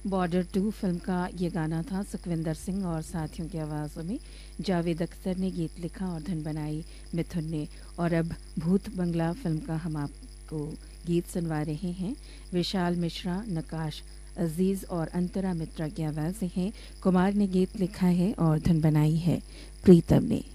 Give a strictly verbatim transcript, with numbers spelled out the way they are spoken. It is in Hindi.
बॉर्डर टू फिल्म का ये गाना था सुखविंदर सिंह और साथियों की आवाज़ों में। जावेद अख्तर ने गीत लिखा और धुन बनाई मिथुन ने। और अब भूत बंगला फिल्म का हम आपको गीत सुनवा रहे हैं। विशाल मिश्रा, नकाश अजीज और अंतरा मित्रा की आवाज़ें हैं। कुमार ने गीत लिखा है और धुन बनाई है प्रीतम ने।